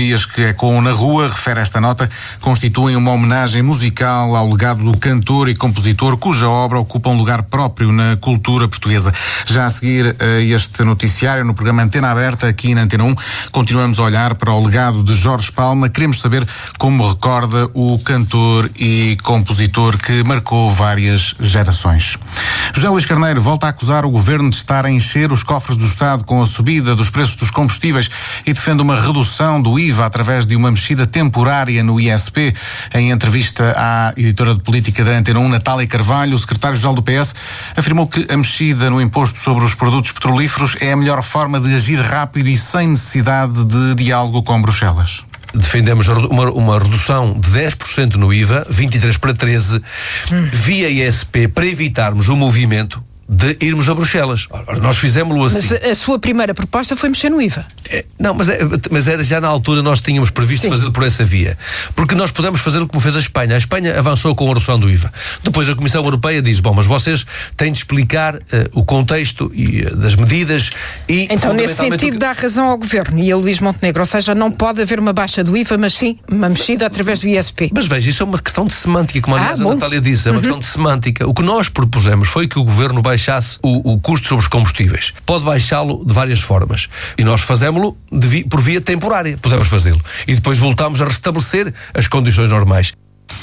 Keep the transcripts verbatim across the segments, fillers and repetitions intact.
melodias que ecoam na rua, refere esta nota, constituem uma homenagem musical ao legado do cantor e compositor cuja obra ocupa um lugar próprio na cultura portuguesa. Já a seguir a este noticiário, no programa Antena Aberta, aqui na Antena um, continuamos a olhar para o legado de Jorge Palma. Queremos saber como recorda o cantor e compositor que marcou várias gerações. José Luís Carneiro volta a acusar o governo de estar a encher os cofres do Estado com a subida dos preços dos combustíveis e defende uma redução do I V A através de uma mexida temporária no I S P. Em entrevista à editora de política da Antena um, Natália Carvalho, o secretário-geral do P S, afirmou que a mexida no imposto sobre os produtos petrolíferos é a melhor forma de agir rápido e sem necessidade de diálogo com Bruxelas. Defendemos uma, uma redução de dez por cento no I V A, vinte e três por cento para treze por cento, hum. via I S P, para evitarmos o movimento de irmos a Bruxelas. Ora, nós fizemos-lo assim. Mas a sua primeira proposta foi mexer no I V A. É, não, mas, é, mas era já na altura nós tínhamos previsto fazê-lo por essa via. Porque nós podemos fazer como fez a Espanha. A Espanha avançou com a redução do I V A. Depois a Comissão Europeia diz, bom, mas vocês têm de explicar uh, o contexto e, uh, das medidas e... Então, nesse sentido, dá razão ao Governo e a Luís Montenegro. Ou seja, não pode haver uma baixa do I V A, mas sim uma mexida através do I S P. Mas veja, isso é uma questão de semântica, como aliás ah, a Natália disse, é uma uhum. questão de semântica. O que nós propusemos foi que o Governo baixasse o, o custo sobre os combustíveis. Pode baixá-lo de várias formas. E nós fazemos-lo vi, por via temporária. Podemos fazê-lo. E depois voltamos a restabelecer as condições normais.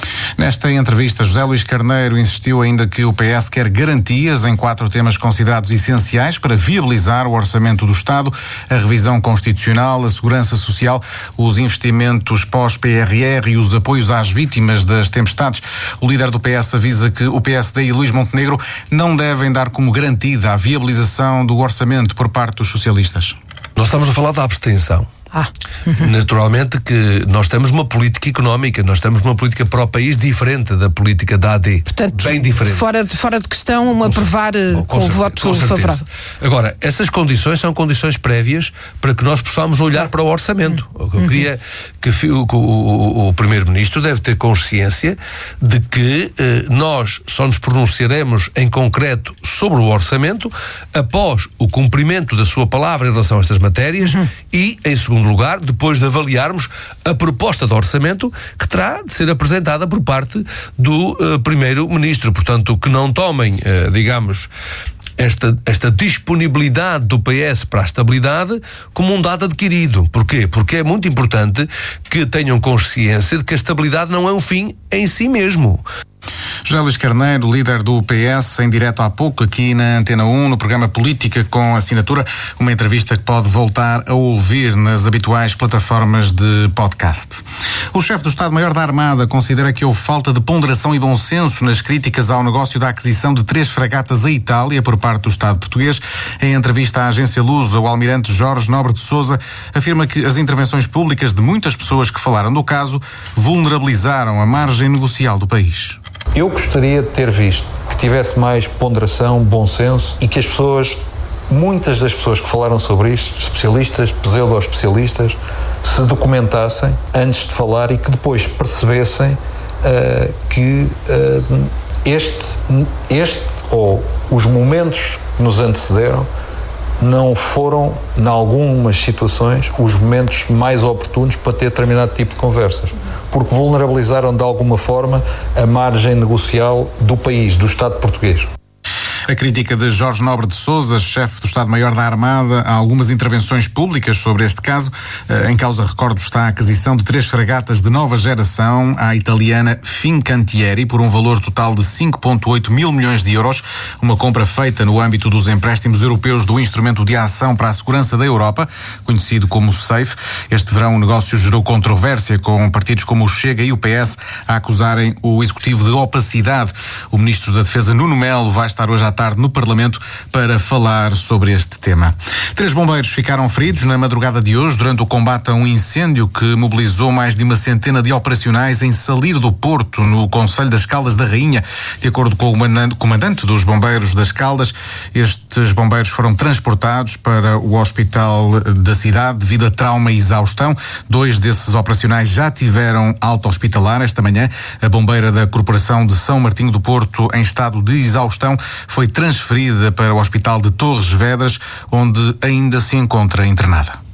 Nesta entrevista, José Luís Carneiro insistiu ainda que o P S quer garantias em quatro temas considerados essenciais para viabilizar o orçamento do Estado: a revisão constitucional, a segurança social, os investimentos pós-P R R e os apoios às vítimas das tempestades. O líder do P S avisa que o P S D e Luís Montenegro não devem dar como garantida a viabilização do orçamento por parte dos socialistas. Nós estamos a falar da abstenção. Ah. Naturalmente que nós temos uma política económica, nós temos uma política para o país diferente da política da A D. Portanto, bem diferente. Fora de, fora de questão, um aprovar com, com o voto favorável. Agora, essas condições são condições prévias para que nós possamos olhar para o orçamento. Uhum. Eu queria que o, o, o, o Primeiro-Ministro deve ter consciência de que eh, nós só nos pronunciaremos em concreto sobre o orçamento após o cumprimento da sua palavra em relação a estas matérias uhum. e, em segundo lugar, depois de avaliarmos a proposta de orçamento que terá de ser apresentada por parte do uh, Primeiro-Ministro. Portanto, que não tomem, uh, digamos, esta, esta disponibilidade do P S para a estabilidade como um dado adquirido. Porquê? Porque é muito importante que tenham consciência de que a estabilidade não é um fim em si mesmo. José Luís Carneiro, líder do P S, em direto há pouco aqui na Antena um, no programa Política com Assinatura, uma entrevista que pode voltar a ouvir nas habituais plataformas de podcast. O chefe do Estado-Maior da Armada considera que houve falta de ponderação e bom senso nas críticas ao negócio da aquisição de três fragatas à Itália por parte do Estado português. Em entrevista à agência Lusa, o almirante Jorge Nobre de Sousa afirma que as intervenções públicas de muitas pessoas que falaram do caso vulnerabilizaram a margem negocial do país. Eu gostaria de ter visto que tivesse mais ponderação, bom senso e que as pessoas, muitas das pessoas que falaram sobre isto, especialistas, pseudo-especialistas, se documentassem antes de falar e que depois percebessem uh, que uh, este, este ou os momentos que nos antecederam não foram, em algumas situações, os momentos mais oportunos para ter determinado tipo de conversas, porque vulnerabilizaram de alguma forma a margem negocial do país, do Estado português. A crítica de Jorge Nobre de Sousa, chefe do Estado-Maior da Armada, a algumas intervenções públicas sobre este caso. Em causa, recordo, está a aquisição de três fragatas de nova geração à italiana Fincantieri por um valor total de cinco vírgula oito mil milhões de euros, uma compra feita no âmbito dos empréstimos europeus do Instrumento de Ação para a Segurança da Europa, conhecido como SAFE. Este verão o negócio gerou controvérsia, com partidos como o Chega e o P S a acusarem o Executivo de opacidade. O Ministro da Defesa, Nuno Melo, vai estar hoje à tarde no Parlamento para falar sobre este tema. Três bombeiros ficaram feridos na madrugada de hoje durante o combate a um incêndio que mobilizou mais de uma centena de operacionais em Salir do Porto, no concelho das Caldas da Rainha. De acordo com o comandante dos bombeiros das Caldas, estes bombeiros foram transportados para o hospital da cidade devido a trauma e exaustão. Dois desses operacionais já tiveram alta hospitalar esta manhã. A bombeira da Corporação de São Martinho do Porto, em estado de exaustão, foi transferida para o Hospital de Torres Vedras, onde ainda se encontra internada.